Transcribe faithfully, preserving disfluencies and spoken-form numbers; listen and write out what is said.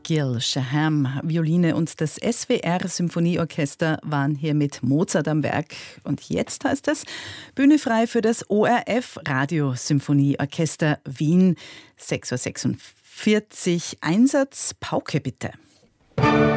Gil Shaham, Violine und das S W R Symphonieorchester waren hier mit Mozart am Werk. Und jetzt heißt es Bühne frei für das O R F Radiosymphonieorchester Wien. sechs Uhr sechsundvierzig. Einsatz Pauke bitte.